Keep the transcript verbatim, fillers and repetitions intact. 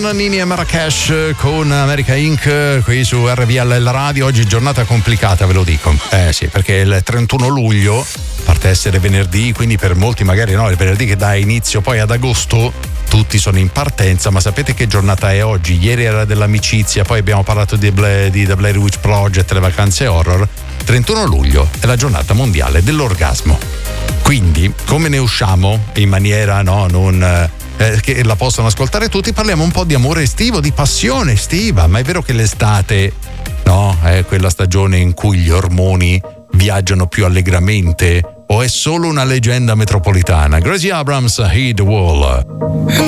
Nannini e Marrakesh con America Incorporated qui su R V L la radio. Oggi giornata complicata, ve lo dico. Eh sì, perché il trentuno luglio, a parte essere venerdì, quindi per molti magari no, il venerdì che dà inizio poi ad agosto, tutti sono in partenza, ma sapete che giornata è oggi? Ieri era dell'amicizia, poi abbiamo parlato di, Bla- di The Blair Witch Project, le vacanze horror. trentuno luglio è la giornata mondiale dell'orgasmo. Quindi, come ne usciamo in maniera no, non eh, che la possano ascoltare tutti, parliamo un po' di amore estivo, di passione estiva. Ma è vero che l'estate, no, è quella stagione in cui gli ormoni viaggiano più allegramente, o è solo una leggenda metropolitana? Gracie Abrams, Heed the Wall.